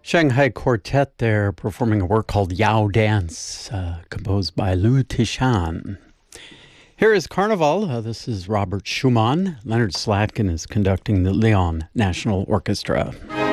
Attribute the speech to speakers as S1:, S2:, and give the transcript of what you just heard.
S1: Shanghai Quartet there performing a work called Yao Dance, composed by Liu Tishan. Here is Carnival. This is Robert Schumann. Leonard Slatkin is conducting the Lyon National Orchestra.